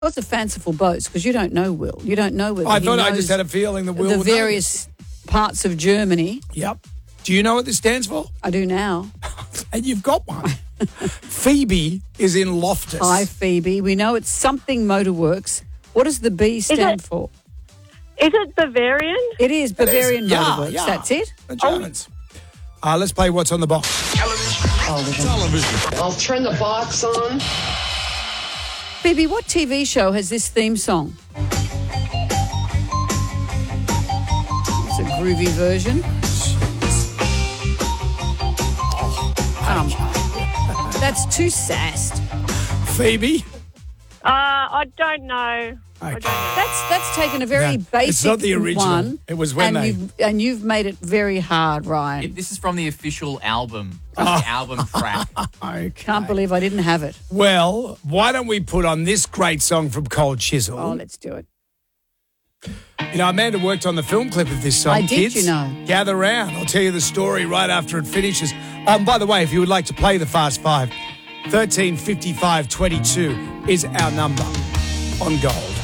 Lots of fanciful boats because you don't know Will. You don't know whether I he thought I knows just had a feeling that Will the would know various parts of Germany. this. Yep. Do you know what this stands for? I do now. And you've got one. Phoebe is in Loftus. Hi, Phoebe. We know it's something Motorworks. What does the B stand for? Is it Bavarian? It is Bavarian Yeah, Motorworks. yeah. That's it. The Germans. Let's play What's on the Box. Television. I'll turn the box on. Phoebe, what TV show has this theme song? It's a groovy version. That's too sassed. Phoebe? I don't know. Okay. That's taken a very No, basic it's not the original. one. It was when and you've made it very hard, Ryan. This is from the official album. The album track. Can't believe I didn't have it. Well, why don't we put on this great song from Cold Chisel? Oh, let's do it. You know, Amanda worked on the film clip of this song. I did, Kids, you know. Gather round. I'll tell you the story right after it finishes. By the way, if you would like to play the Fast Five, 135522 is our number on Gold.